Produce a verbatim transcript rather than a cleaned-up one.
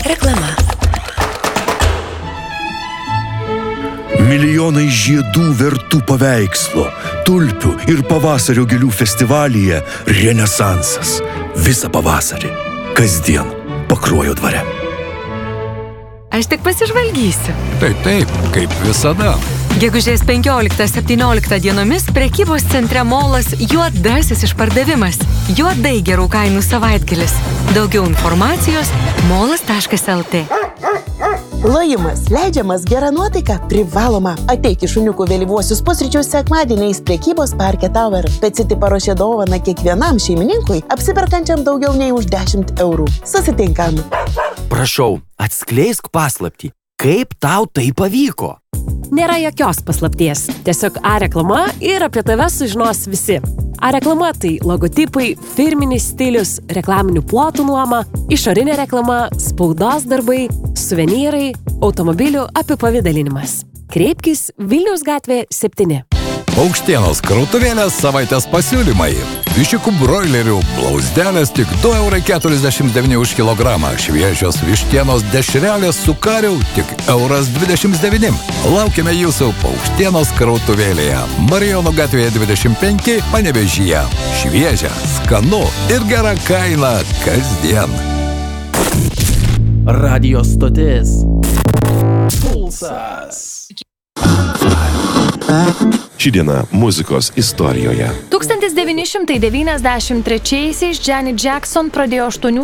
Reklama. Milijonai žiedų vertų paveikslo, tulpių ir pavasario gėlių festivalyje Renesansas. Visą pavasarį. Kasdien Pakruojo dvare. Aš tik pasižvalgysiu. Taip, taip, kaip visada. Gegužės penkioliktą septynioliktą dienomis prekybos centre Molas juodasis išpardavimas. Juodai gerų kainų savaitgalis. Daugiau informacijos molas taškas lt. Lojimas leidžiamas, gera nuotaika privaloma. Ateik į šuniukų vėlyvuosius pusryčius sekmadieniais prekybos parke Tower. Peciti paruošė dovaną kiekvienam šeimininkui, apsiperkančiam daugiau nei už dešimt eurų. Susitinkam. Prašau, atskleisk paslaptį. Kaip tau tai pavyko? Nėra jokios paslapties. Tiesiog A-reklama ir apie tave sužinos visi. A-reklama tai logotipai, firminis stilius, reklaminių plotų nuoma, išorinė reklama, spaudos darbai, suvenyrai, automobilių apipavidalinimas. Kreipkis Vilniaus gatvė septyni. Paukštienos krautuvėlės savaitės pasiūlymai. Viščiukų broilerių blauzdelės tik du eurai keturiasdešimt devyni už kilogramą. Šviežios vištienos dešrelės su kariu tik euras dvidešimt devyni. Laukiame jūsų Paukštienos krautuvėlėje. Marijonų gatvėje dvidešimt penki, Panevėžyje. Šviežia, skanu ir gera kaina kasdien. Radio stotis Pulsas. Ši diena muzikos istorijoje. tūkstantis devyni šimtai devyniasdešimt trečiaisiais Janet Jackson pradėjo aštuonių